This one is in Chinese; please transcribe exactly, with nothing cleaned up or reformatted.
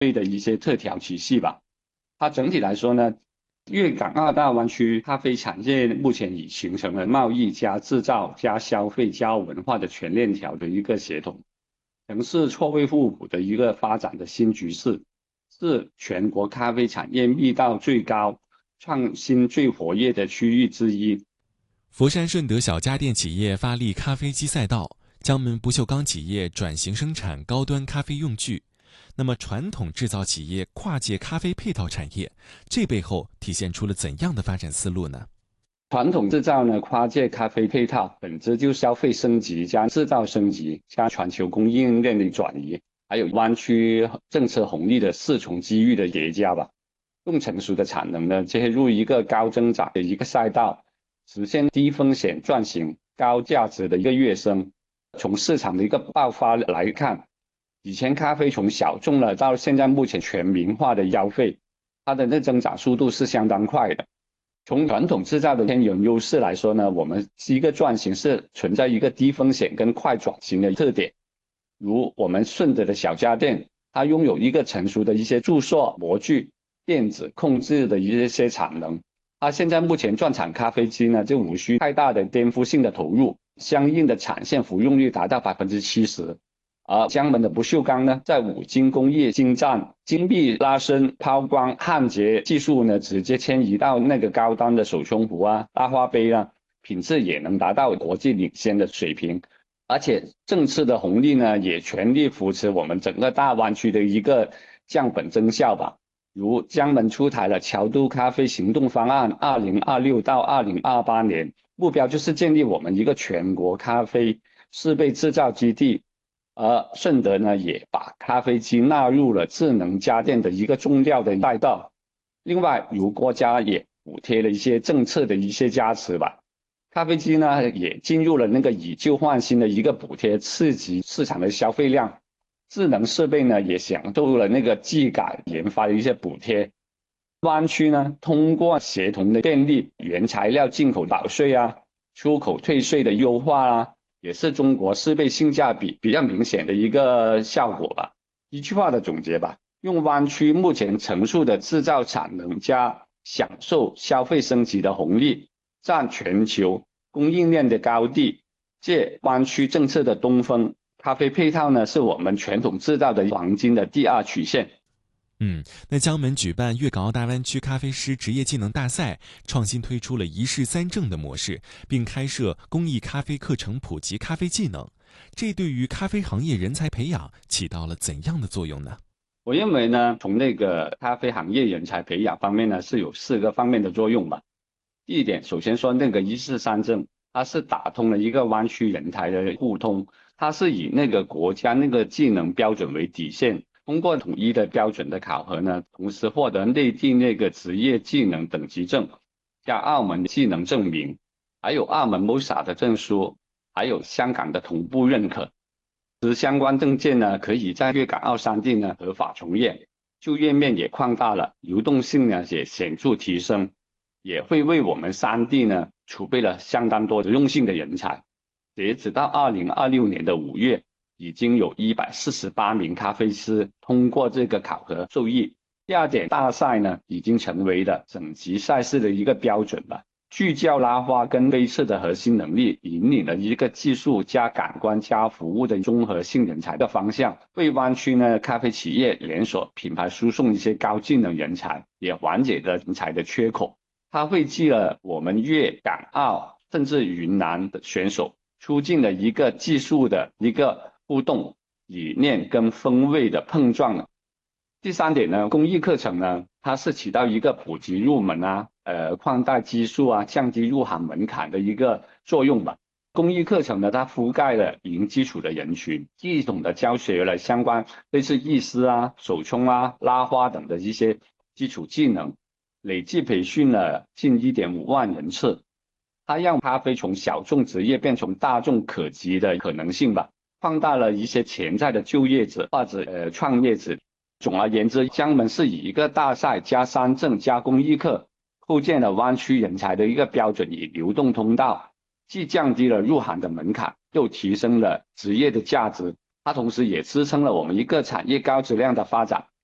对的一些特调体系吧。它整体来说呢，粤港澳大湾区咖啡产业目前已形成了贸易加制造加消费加文化的全链条的一个协同，城市错位互补的一个发展的新局势，是全国咖啡产业密度最高、创新最活跃的区域之一。 佛山顺德小家电企业发力咖啡机赛道，江门不锈钢企业转型生产高端咖啡用具。那么，传统制造企业跨界咖啡配套产业，这背后体现出了怎样的发展思路呢？ 传统制造呢，跨界咖啡配套，本质就消费升级加制造升级加全球供应链的转移，还有湾区政策红利的四重机遇的叠加吧。更成熟的产能呢，切入一个高增长的一个赛道，实现低风险转型、高价值的一个跃升。从市场的一个爆发来看，以前咖啡从小众了到现在目前全民化的消费，它的那增长速度是相当快的。从传统制造的天然优势来说呢，我们是一个转型是存在一个低风险跟快转型的特点。如我们顺德的小家电，它拥有一个成熟的一些注塑模具、电子控制的一些产能。它现在目前转产咖啡机呢，就无需太大的颠覆性的投入，相应的产线服用率达到百分之七十。而江门的不锈钢呢，在五金工艺精湛、精密拉伸、抛光、焊接技术呢，直接迁移到那个高端的手冲壶啊、拉花杯啊，品质也能达到国际领先的水平。而且政策的红利呢，也全力扶持我们整个大湾区的一个降本增效吧。如江门出台了桥都咖啡行动方案，二零二六到二零二八年，目标就是建立我们一个全国咖啡适备制造基地。而顺德呢，也把咖啡机纳入了智能家电的一个重要的赛道。另外，如国家也补贴了一些政策的一些加持吧，咖啡机呢也进入了那个以旧换新的一个补贴，刺激市场的消费量。智能设备呢也享受了那个技改研发的一些补贴。湾区呢通过协同的便利，原材料进口保税啊，出口退税的优化啊，也是中国适配性价比比较明显的一个效果吧。一句话的总结吧，用湾区目前成熟的制造产能加享受消费升级的红利，占全球供应链的高地，借湾区政策的东风，咖啡配套呢是我们传统制造的黄金的第二曲线。 嗯，那江门举办粤港澳大湾区咖啡师职业技能大赛，创新推出了一试三证的模式，并开设公益咖啡课程普及咖啡技能，这对于咖啡行业人才培养起到了怎样的作用呢？ 我认为呢，从那个咖啡行业人才培养方面呢，是有四个方面的作用吧。第一点，首先说那个一试三证，它是打通了一个湾区人才的互通，它是以那个国家那个技能标准为底线，通过统一的标准的考核呢，同时获得内地那个职业技能等级证，加澳门技能证明，还有澳门 M O S A 的证书，还有香港的同步认可。持相关证件呢，可以在粤港澳三地呢合法从业，就业面也扩大了，流动性呢也显著提升，也会为我们三地呢储备了相当多实用性的人才。截止到二零二六年的五月，已经有一百四十八名咖啡师通过这个考核受益。第二点，大赛呢已经成为了省级赛事的一个标准了。聚焦拉花跟杯测的核心能力，引领了一个技术加感官加服务的综合性人才的方向，为湾区呢咖啡企业连锁品牌输送一些高技能人才，也缓解了人才的缺口。它汇集了我们粤港澳甚至云南的选手，促进了一个技术的一个互动，理念跟风味的碰撞。第三点呢，公益课程呢，它是起到一个普及入门啊，呃，扩大基数啊，降低入行门槛的一个作用吧。公益课程呢，它覆盖了零基础的人群，系统的教学了相关类似意思啊、手冲啊、拉花等的一些基础技能，累计培训了近一点五万人次。它让咖啡从小众职业变成大众可及的可能性吧，放大了一些潜在的就业者或者呃创业者。总而言之，江门是以一个大赛加三证加公益课，构建了湾区人才的一个标准与流动通道，既降低了入行的门槛，又提升了职业的价值。它同时也支撑了我们一个产业高质量的发展。